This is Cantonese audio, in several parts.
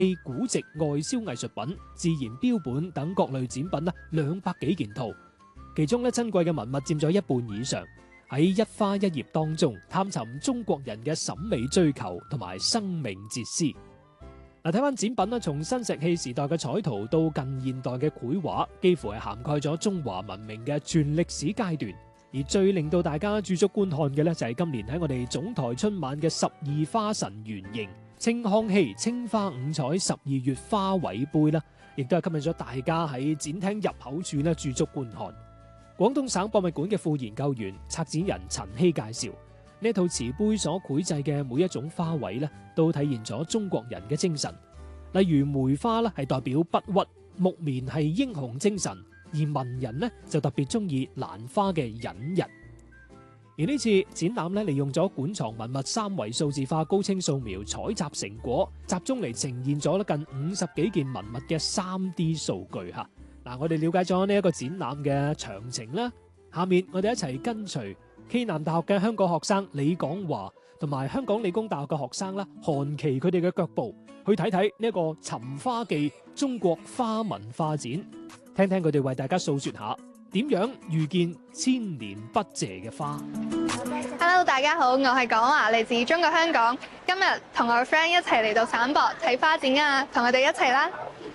古籍外銷藝術品、自然標本等各類展品200幾件套，其中珍貴嘅文物佔咗一半以上。喺一花一葉當中探尋中國人嘅審美追求同埋生命哲思。睇翻展品從新石器時代嘅彩陶到近現代嘅繪畫，幾乎係涵蓋咗中華文明嘅全歷史階段。而最令到大家駐足觀看嘅就係今年喺我哋總台春晚嘅12花神原型清康熙青花五彩12月花卉杯啦，亦都係吸引咗大家喺展廳入口處駐足觀看。廣東省博物館嘅副研究員、策展人陳希介紹，呢套瓷杯所繪製嘅每一種花卉都體現咗中國人嘅精神。例如梅花係代表不屈，木棉係英雄精神，而文人就特別中意蘭花嘅隱逸。而呢次展覽利用咗館藏文物3維數字化高清掃描採集成果，集中嚟呈現咗近50幾件文物嘅 3D 數據吓。我哋了解咗呢一個展覽嘅詳情啦，下面我哋一齊跟隨暨南大學嘅香港學生李廣華同埋香港理工大學嘅學生韓琦佢哋嘅腳步，去睇睇呢一個《尋花記》中國花文化展，聽聽佢哋為大家訴說下點樣遇見千年不謝嘅花。 Hello， 大家好，我係廣華，嚟自中國香港。今日同我嘅 friend 一齊嚟到省博睇花展啊，同我哋一齊啦！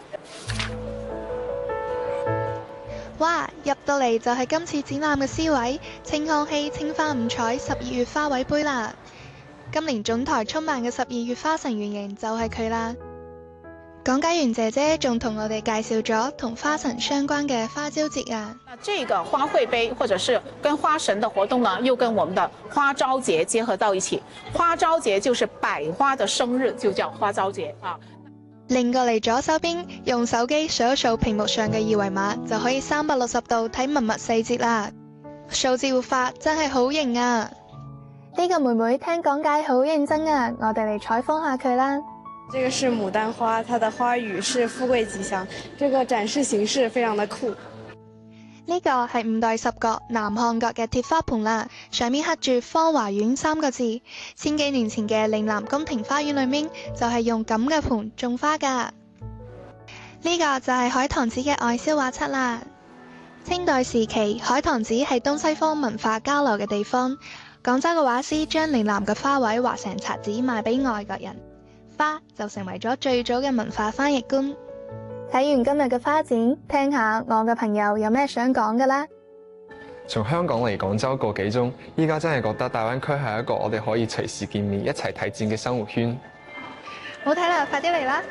哇！入到嚟就係今次展覽嘅 C 位，清康熙青花五彩12月花卉杯啦。今年總台春晚嘅12月花神原型就係佢啦。講解員姐姐仲同我哋介紹咗同花神相關嘅花朝節啊。 這個花卉杯或者是跟花神的活動呢，又跟我們的花朝節結合到一起。花朝節就是百花的生日，就叫花朝節啊。 擰過嚟左手邊，用手機掃一掃屏幕上嘅二維碼，就可以360度睇文物細節啦。數字活化真係好型啊！呢個妹妹聽講解好認真啊，我哋嚟採訪下佢啦。 這個是牡丹花，它的花語是富貴吉祥，這個展示形式非常的酷。 呢個係5代十國南漢國嘅鐵花盤啦，上面刻住芳華苑3個字。千幾年前嘅嶺南宮廷花園裏面就係用咁嘅盤種花噶。呢個就係海棠紙嘅外銷畫冊啦。清代時期，海棠紙係東西方文化交流嘅地方。廣州嘅畫師將嶺南嘅花卉畫成冊子賣俾外國人，花就成為咗最早嘅文化翻譯官。睇完今日嘅花展，聽下我嘅朋友有咩想講嘅啦。 從香港嚟廣州個幾鐘，依家真係覺得大灣區係一個我哋可以隨時見面一齊睇展嘅生活圈。 好睇啦，快啲嚟啦！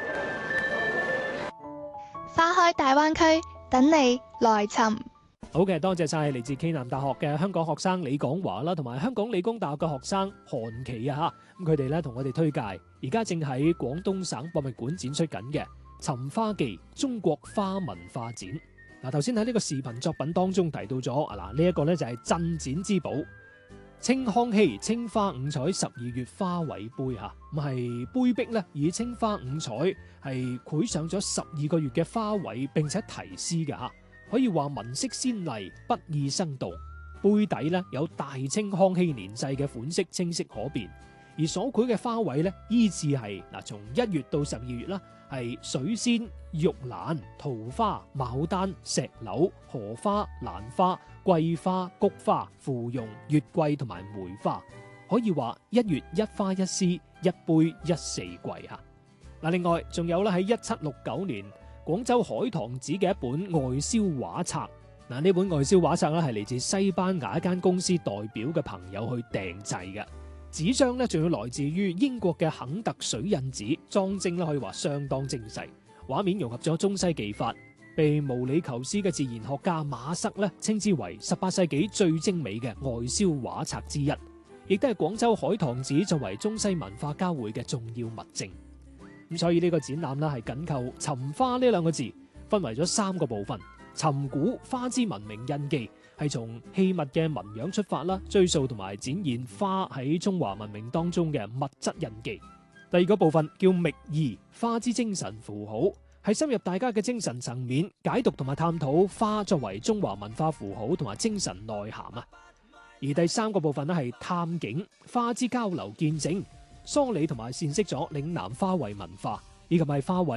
花開大灣區，等你來尋。 好嘅，多謝晒嚟自暨南大學嘅香港學生李廣華啦，同埋香港理工大學嘅學生韓琦啊吓，咁佢哋同我哋推介，而家正喺廣東省博物館展出緊嘅《尋花記》中國花文化展。頭先喺呢個視頻作品當中提到咗呢一個就係鎮展之寶清康熙青花五彩12月花卉杯吓，咁係杯壁以青花五彩係繪上咗12個月嘅花卉，並且題詩嘅吓，可以話文色鮮麗，筆意生動。杯底有大清康熙年制嘅款式，清晰可辨。而所繪嘅花卉依次係從1月到12月啦，係水仙、玉蘭、桃花、牡丹、石榴、荷花、蘭花、桂花、菊花、芙蓉、月桂同埋梅花，可以話1月一花一絲，一杯一四季吓。另外仲有喺1769年廣州海棠紙嘅一本外銷畫冊。呢本外銷畫冊係嚟自西班牙一間公司代表嘅朋友去訂製嘅。紙張仲要來自於英國嘅肯特水印紙，裝幀可以話相當精細，畫面融合咗中西技法，被毛里求斯嘅自然學家馬塞稱之為18世紀最精美嘅外銷畫冊之一，亦都係廣州海棠紙作為中西文化交匯嘅重要物證。咁所以呢個展覽係緊扣尋花呢2個字，分為咗3個部分。尋古花之文明印記係從器物嘅紋樣出發啦，追溯同埋展現花喺中華文明當中嘅物質印記。第2個部分叫覓意，花之精神符號，係深入大家嘅精神層面，解讀同埋探討花作為中華文化符號同埋精神內涵啊。而第3個部分係探景，花之交流見證，梳理同埋闡釋咗嶺南花卉文化， 以及係花卉